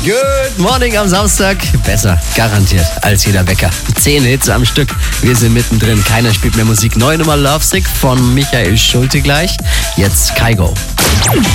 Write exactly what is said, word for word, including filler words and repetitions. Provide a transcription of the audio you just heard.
Good Morning am Samstag. Besser, garantiert, als jeder Wecker. Zehn Hits am Stück. Wir sind mittendrin. Keiner spielt mehr Musik. Neue Nummer Lovesick von Michael Schulte gleich. Jetzt Kygo.